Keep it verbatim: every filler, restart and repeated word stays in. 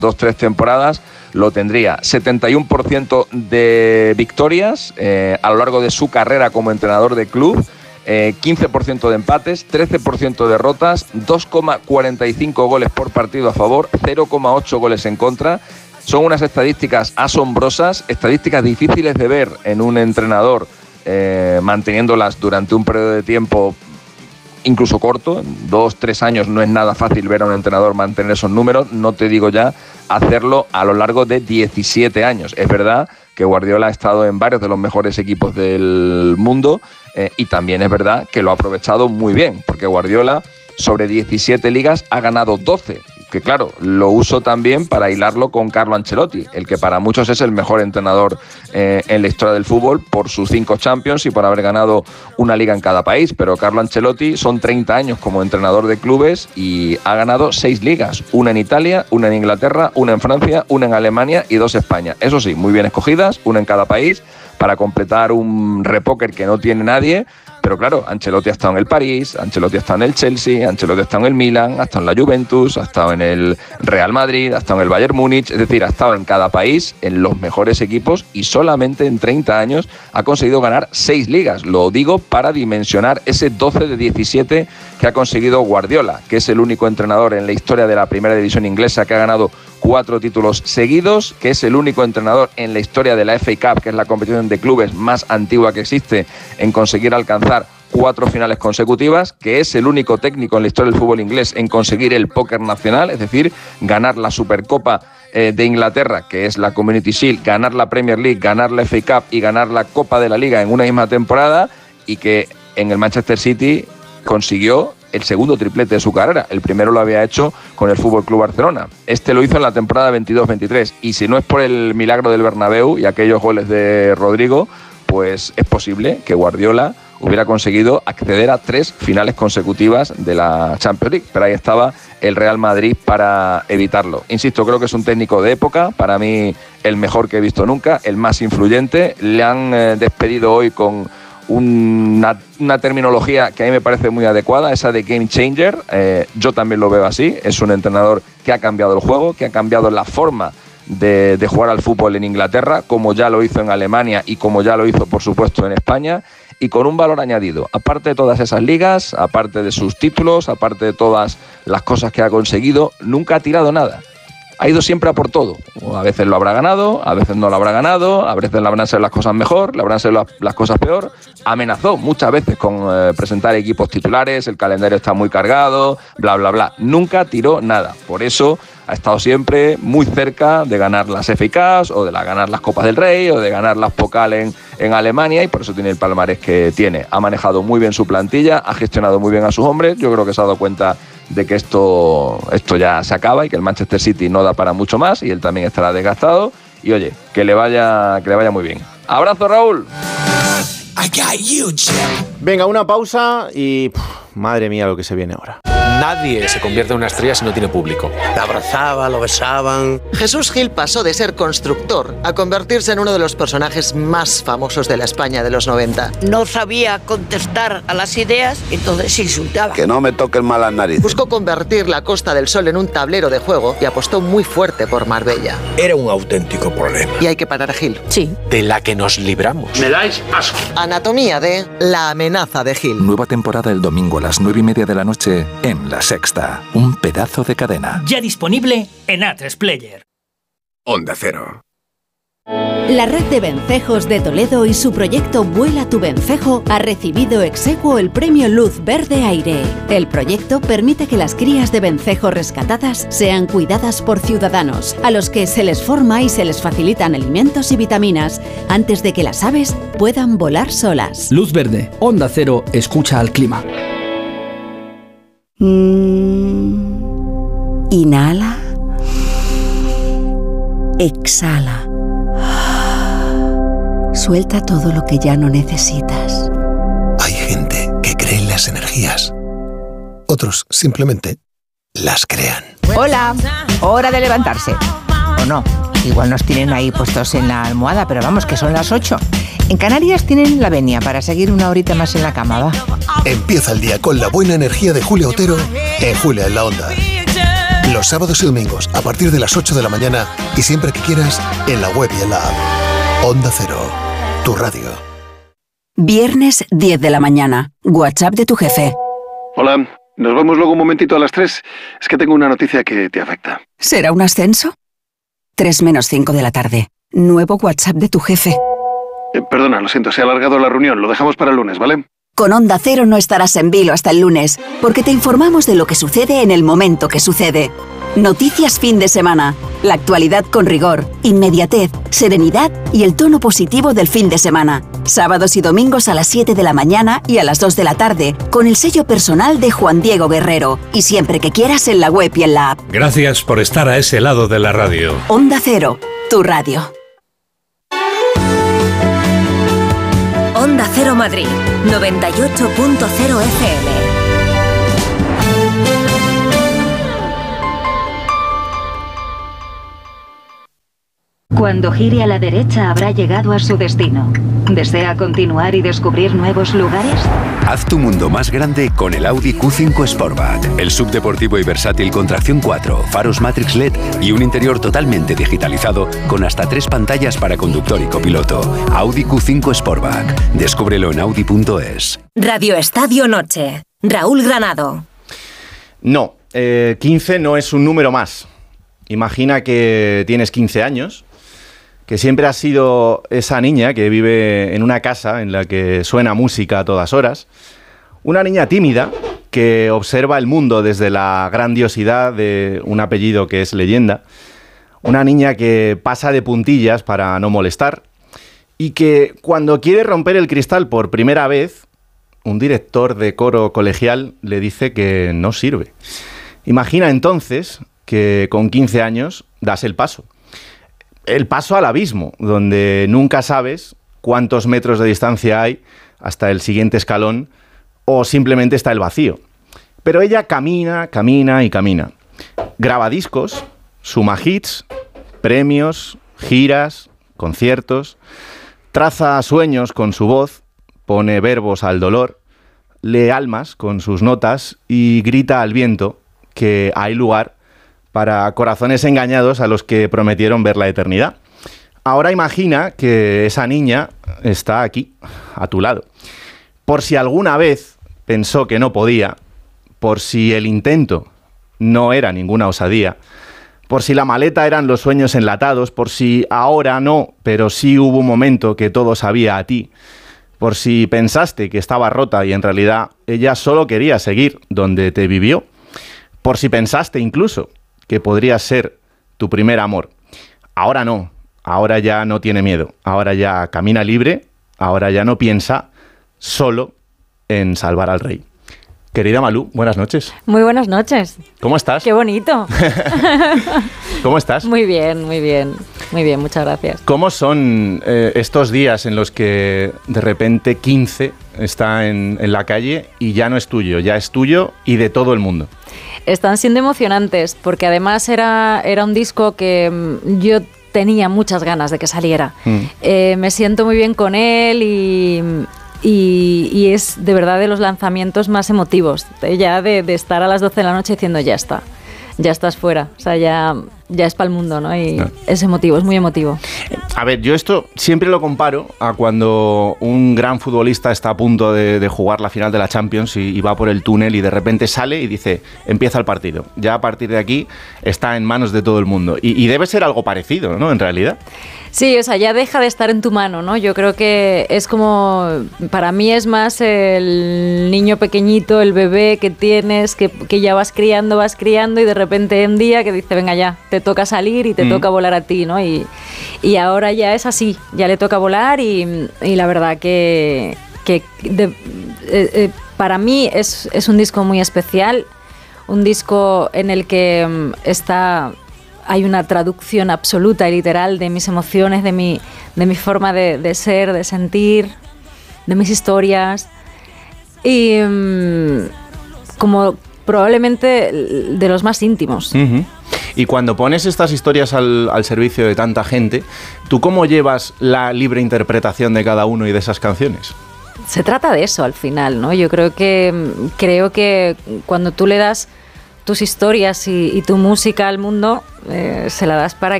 dos, tres temporadas lo tendría. setenta y uno por ciento de victorias eh, a lo largo de su carrera como entrenador de club, eh, quince por ciento de empates, trece por ciento de derrotas, dos coma cuarenta y cinco goles por partido a favor, cero coma ocho goles en contra. Son unas estadísticas asombrosas, estadísticas difíciles de ver en un entrenador eh, manteniéndolas durante un periodo de tiempo incluso corto. Dos, tres años no es nada fácil ver a un entrenador mantener esos números, no te digo ya hacerlo a lo largo de diecisiete años. Es verdad que Guardiola ha estado en varios de los mejores equipos del mundo eh, y también es verdad que lo ha aprovechado muy bien, porque Guardiola sobre diecisiete ligas ha ganado doce, que claro, lo uso también para hilarlo con Carlo Ancelotti, el que para muchos es el mejor entrenador eh, en la historia del fútbol por sus cinco Champions y por haber ganado una liga en cada país, pero Carlo Ancelotti son treinta años como entrenador de clubes y ha ganado seis ligas, una en Italia, una en Inglaterra, una en Francia, una en Alemania y dos en España. Eso sí, muy bien escogidas, una en cada país, para completar un repóquer que no tiene nadie. Pero claro, Ancelotti ha estado en el París, Ancelotti ha estado en el Chelsea, Ancelotti ha estado en el Milan, ha estado en la Juventus, ha estado en el Real Madrid, ha estado en el Bayern Múnich, es decir, ha estado en cada país, en los mejores equipos y solamente en treinta años ha conseguido ganar seis ligas. Lo digo para dimensionar ese doce de diecisiete que ha conseguido Guardiola, que es el único entrenador en la historia de la primera división inglesa que ha ganado cuatro títulos seguidos, que es el único entrenador en la historia de la F A Cup, que es la competición de clubes más antigua que existe, en conseguir alcanzar cuatro finales consecutivas, que es el único técnico en la historia del fútbol inglés en conseguir el póker nacional, es decir, ganar la Supercopa eh, de Inglaterra, que es la Community Shield, ganar la Premier League, ganar la F A Cup y ganar la Copa de la Liga en una misma temporada, y que en el Manchester City consiguió el segundo triplete de su carrera. El primero lo había hecho con el F C Barcelona. Este lo hizo en la temporada veintidós veintitrés. Y si no es por el milagro del Bernabéu y aquellos goles de Rodrigo, pues es posible que Guardiola hubiera conseguido acceder a tres finales consecutivas de la Champions League. Pero ahí estaba el Real Madrid para evitarlo. Insisto, creo que es un técnico de época. Para mí, el mejor que he visto nunca, el más influyente. Le han eh, despedido hoy con Una, una terminología que a mí me parece muy adecuada, esa de game changer. Eh, yo también lo veo así. Es un entrenador que ha cambiado el juego, que ha cambiado la forma de, de jugar al fútbol en Inglaterra, como ya lo hizo en Alemania y como ya lo hizo, por supuesto, en España, y con un valor añadido. Aparte de todas esas ligas, aparte de sus títulos, aparte de todas las cosas que ha conseguido, nunca ha tirado nada. Ha ido siempre a por todo. A veces lo habrá ganado, a veces no lo habrá ganado, a veces le habrán sido las cosas mejor, le habrán sido las, las cosas peor. Amenazó muchas veces con eh, presentar equipos titulares, el calendario está muy cargado, bla, bla, bla. Nunca tiró nada. Por eso ha estado siempre muy cerca de ganar las F A Cups o de la, ganar las Copas del Rey o de ganar las Pokal en, en Alemania, y por eso tiene el palmarés que tiene. Ha manejado muy bien su plantilla, ha gestionado muy bien a sus hombres. Yo creo que se ha dado cuenta de que esto, esto ya se acaba y que el Manchester City no da para mucho más y él también estará desgastado. Y oye, que le vaya, que le vaya muy bien. ¡Abrazo, Raúl! Venga, una pausa y... Pff, madre mía lo que se viene ahora. Nadie se convierte en una estrella si no tiene público. Lo abrazaban, lo besaban. Jesús Gil pasó de ser constructor a convertirse en uno de los personajes más famosos de la España de los noventa. No sabía contestar a las ideas, entonces insultaba. Que no me toquen mal las narices. Buscó convertir la Costa del Sol en un tablero de juego y apostó muy fuerte por Marbella. Era un auténtico problema. Y hay que parar a Gil. Sí. De la que nos libramos. Me dais asco. Anatomía de La amenaza de Gil. Nueva temporada el domingo a las nueve y media de la noche en La Sexta. Un pedazo de cadena. Ya disponible en A tres Player. Onda Cero. La red de vencejos de Toledo y su proyecto Vuela tu Vencejo ha recibido ex aequo el premio Luz Verde Aire. El proyecto permite que las crías de vencejo rescatadas sean cuidadas por ciudadanos, a los que se les forma y se les facilitan alimentos y vitaminas antes de que las aves puedan volar solas. Luz Verde, Onda Cero, escucha al clima. Mm, inhala. Exhala. Suelta todo lo que ya no necesitas. Hay gente que cree en las energías. Otros simplemente las crean. Hola, hora de levantarse. ¿O no? Igual nos tienen ahí puestos en la almohada, pero vamos, que son las ocho. En Canarias tienen la venia para seguir una horita más en la cama, ¿va? Empieza el día con la buena energía de Julia Otero en Julia en la Onda. Los sábados y domingos, a partir de las ocho de la mañana y siempre que quieras, en la web y en la app. Onda Cero, tu radio. Viernes diez de la mañana. WhatsApp de tu jefe. Hola, nos vemos luego un momentito a las tres. Es que tengo una noticia que te afecta. ¿Será un ascenso? tres menos cinco de la tarde. Nuevo WhatsApp de tu jefe. Eh, perdona, lo siento, se ha alargado la reunión. Lo dejamos para el lunes, ¿vale? Con Onda Cero no estarás en vilo hasta el lunes, porque te informamos de lo que sucede en el momento que sucede. Noticias fin de semana. La actualidad con rigor, inmediatez, serenidad y el tono positivo del fin de semana. Sábados y domingos a las siete de la mañana y a las dos de la tarde, con el sello personal de Juan Diego Guerrero. Y siempre que quieras en la web y en la app. Gracias por estar a ese lado de la radio. Onda Cero, tu radio. Onda Cero Madrid, noventa y ocho punto cero F M. Cuando gire a la derecha habrá llegado a su destino. ¿Desea continuar y descubrir nuevos lugares? Haz tu mundo más grande con el Audi Q cinco Sportback. El subdeportivo y versátil con tracción cuatro, faros Matrix L E D y un interior totalmente digitalizado con hasta tres pantallas para conductor y copiloto. Audi Q cinco Sportback. Descúbrelo en audi punto es. Radio Estadio Noche. Raúl Granado. No, eh, quince no es un número más. Imagina que tienes quince años, que siempre has sido esa niña que vive en una casa en la que suena música a todas horas, una niña tímida que observa el mundo desde la grandiosidad de un apellido que es leyenda, una niña que pasa de puntillas para no molestar y que cuando quiere romper el cristal por primera vez, un director de coro colegial le dice que no sirve. Imagina entonces que con quince años das el paso. El paso al abismo, donde nunca sabes cuántos metros de distancia hay hasta el siguiente escalón o simplemente está el vacío. Pero ella camina, camina y camina. Graba discos, suma hits, premios, giras, conciertos, traza sueños con su voz, pone verbos al dolor, lee almas con sus notas y grita al viento que hay lugar para corazones engañados a los que prometieron ver la eternidad. Ahora imagina que esa niña está aquí, a tu lado. Por si alguna vez pensó que no podía, por si el intento no era ninguna osadía, por si la maleta eran los sueños enlatados, por si ahora no, pero sí hubo un momento que todo sabía a ti, por si pensaste que estaba rota y en realidad ella solo quería seguir donde te vivió, por si pensaste incluso que podría ser tu primer amor. Ahora no, ahora ya no tiene miedo, ahora ya camina libre, ahora ya no piensa solo en salvar al rey. Querida Malú, buenas noches. Muy buenas noches. ¿Cómo estás? Qué bonito. ¿Cómo estás? Muy bien, muy bien, muy bien, muchas gracias. ¿Cómo son eh, estos días en los que de repente quince está en, en la calle y ya no es tuyo, ya es tuyo y de todo el mundo? Están siendo emocionantes porque además era, era un disco que mm, yo tenía muchas ganas de que saliera. Mm. Eh, me siento muy bien con él y, y, y es de verdad de los lanzamientos más emotivos. Ya de, de estar a las doce de la noche diciendo ya está, ya estás fuera. O sea, ya, ya es para el mundo, ¿no? Y no. Es emotivo, es muy emotivo. A ver, yo esto siempre lo comparo a cuando un gran futbolista está a punto de, de jugar la final de la Champions y, y va por el túnel y de repente sale y dice, empieza el partido. Ya a partir de aquí está en manos de todo el mundo. Y, y debe ser algo parecido, ¿no? En realidad. Sí, o sea, ya deja de estar en tu mano, ¿no? Yo creo que es como, para mí es más el niño pequeñito, el bebé que tienes, que, que ya vas criando, vas criando y de repente un día que dice, venga ya, te toca salir y te mm. toca volar a ti, ¿no? Y, y ahora ya es así, ya le toca volar y, y la verdad que, que de, eh, eh, para mí es, es un disco muy especial, un disco en el que um, está... hay una traducción absoluta y literal de mis emociones, de mi, de mi forma de, de ser, de sentir, de mis historias. Y um, como probablemente de los más íntimos. Uh-huh. Y cuando pones estas historias al, al servicio de tanta gente, ¿tú cómo llevas la libre interpretación de cada uno y de esas canciones? Se trata de eso al final, ¿no? Yo creo que, creo que cuando tú le das tus historias y, y tu música al mundo, eh, se la das para